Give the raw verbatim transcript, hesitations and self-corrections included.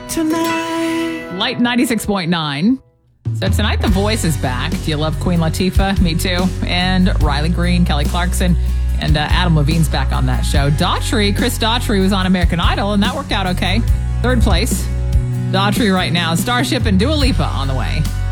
tonight. Light ninety-six point nine. So tonight, The Voice is back. Do you love Queen Latifah? Me too. And Riley Green, Kelly Clarkson, and uh, Adam Levine's back on that show. Daughtry, Chris Daughtry was on American Idol, and that worked out okay. Third place. Daughtry right now. Starship and Dua Lipa on the way.